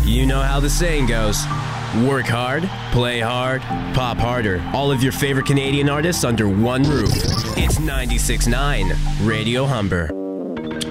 You know how the saying goes. Work hard, play hard, pop harder. All of your favorite Canadian artists under one roof. It's 96.9 Radio Humber.